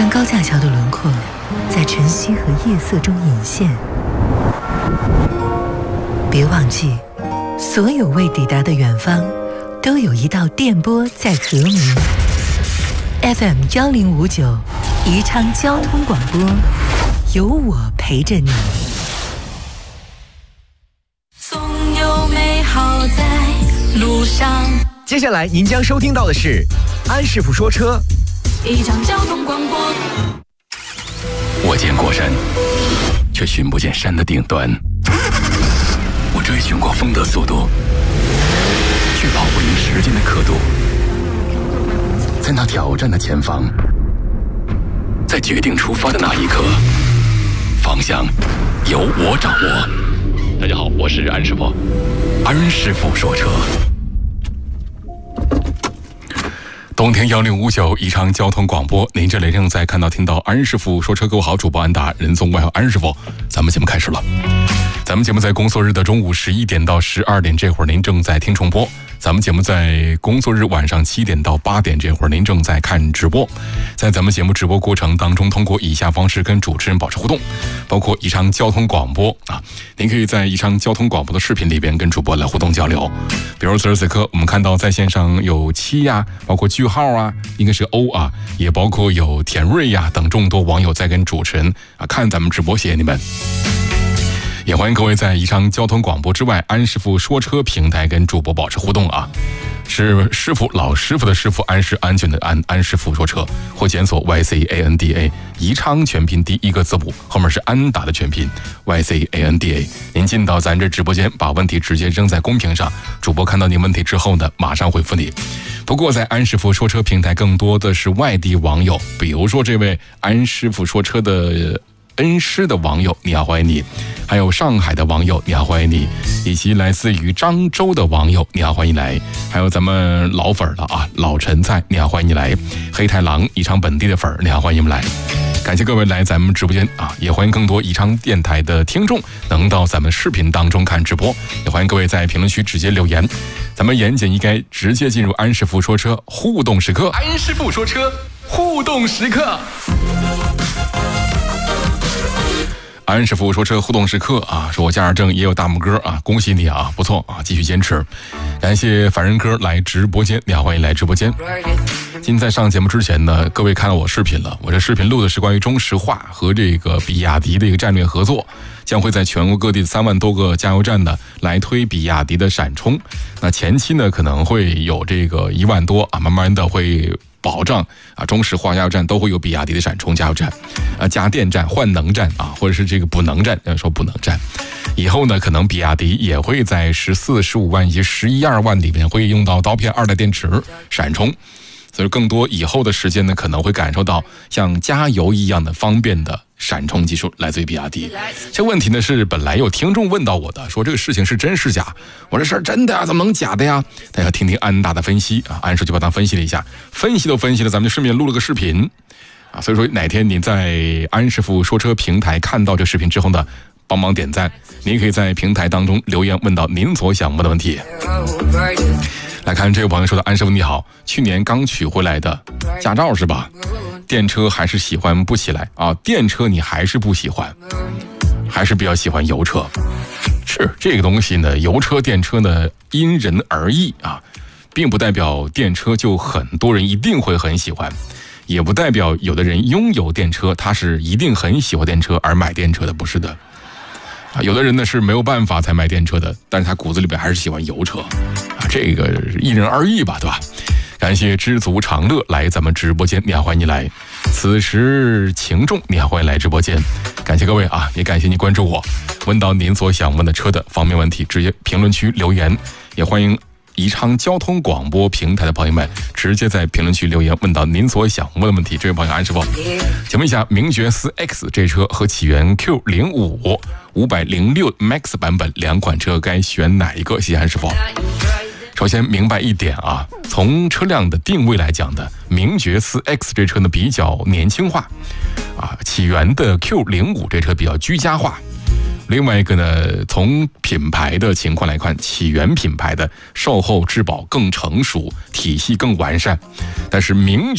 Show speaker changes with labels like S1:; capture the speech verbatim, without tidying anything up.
S1: 当高架桥的轮廓在晨曦和夜色中隐现，别忘记，所有未抵达的远方，都有一道电波在和鸣。F M 幺零五九，宜昌交通广播，有我陪着你。
S2: 总有美好在路上。
S3: 接下来您将收听到的是安师傅说车。
S2: 宜昌交通广播。
S4: 我见过山，却寻不见山的顶端。我追寻过风的速度，却跑不赢时间的刻度。在那挑战的前方，在决定出发的那一刻，方向由我掌握。大家好，我是安师傅，安师傅说车。冬天幺零五九宜昌交通广播，您这里正在看到听到安师傅说车。各位好，主播安达，人送外号安师傅。咱们节目开始了。咱们节目在工作日的中午十一点到十二点这会儿您正在听重播，咱们节目在工作日晚上七点到八点这会儿您正在看直播。在咱们节目直播过程当中，通过以下方式跟主持人保持互动，包括宜昌交通广播啊，您可以在宜昌交通广播的视频里边跟主播来互动交流。比如此时此刻我们看到在线上有七呀，包括句号啊，应该是欧啊，也包括有田瑞呀等众多网友在跟主持人啊看咱们直播，谢谢你们。也欢迎各位在宜昌交通广播之外安师傅说车平台跟主播保持互动啊，是师傅老师傅的师傅，安是安全的安，安师傅说车，或检索 Y C A N D A 宜昌全拼第一个字母，后面是安达的全拼 Y C A N D A。 您进到咱这直播间，把问题直接扔在公屏上，主播看到您问题之后呢，马上回复你。不过在安师傅说车平台更多的是外地网友，比如说这位安师傅说车的恩师的网友，你好，欢迎你；还有上海的网友，你好，欢迎你；以及来自于漳州的网友，你好，欢迎来；还有咱们老粉了啊，老陈菜，你好，欢迎你来；黑太狼，宜昌本地的粉，你好，欢迎你们来。感谢各位来咱们直播间啊，也欢迎更多宜昌电台的听众能到咱们视频当中看直播，也欢迎各位在评论区直接留言。咱们言简意赅，直接进入安师傅说车互动时刻。安师傅说车互动时刻。安师傅说车互动时刻啊，说我驾驶证也有大拇哥啊，恭喜你啊，不错啊，继续坚持。感谢凡人哥来直播间，你好，欢迎来直播间。今天在上节目之前呢，各位看到我视频了，我这视频录的是关于中石化和这个比亚迪的一个战略合作，将会在全国各地三万多个加油站呢来推比亚迪的闪充。那前期呢可能会有这个一万多啊，慢慢的会保障啊，中石化加油站都会有比亚迪的闪充加油站，啊，加电站、换能站啊，或者是这个补能站，要说补能站。以后呢，可能比亚迪也会在十四、十五万以及十一二万里面会用到刀片二代电池闪充，所以更多以后的时间呢，可能会感受到像加油一样的方便的闪充技术来自于比亚迪。这问题呢是本来有听众问到我的，说这个事情是真是假？我这事儿真的呀，怎么能假的呀？大家听听安大的分析啊，安师就把它分析了一下，分析都分析了，咱们就顺便录了个视频啊。所以说哪天你在安师傅说车平台看到这视频之后呢，帮忙点赞，您可以在平台当中留言问到您所想问的问题。来看这位朋友说的，安师傅你好，去年刚取回来的驾照是吧？电车还是喜欢不起来啊？电车你还是不喜欢，还是比较喜欢油车？是这个东西呢，油车电车呢因人而异啊，并不代表电车就很多人一定会很喜欢，也不代表有的人拥有电车他是一定很喜欢电车而买电车的，不是的啊。有的人呢是没有办法才买电车的，但是他骨子里边还是喜欢油车啊，这个因人而异吧，对吧？感谢知足常乐来咱们直播间，你好，欢迎你来。此时情重，你好，欢迎来直播间。感谢各位啊，也感谢你关注我，问到您所想问的车的方面问题，直接评论区留言。也欢迎宜昌交通广播平台的朋友们直接在评论区留言问到您所想问的问题。这位朋友安师傅，请问一下，名爵四 X 这车和启源 Q 零五 五百零六 Max 版本两款车该选哪一个？谢谢安师傅。首先明白一点啊，从车辆的定位来讲的，名爵四 X 这车呢比较年轻化啊，启源的 Q 零五 这车比较居家化。另外一个呢，从品牌的情况来看，启源品牌的售后质保更成熟，体系更完善，但是名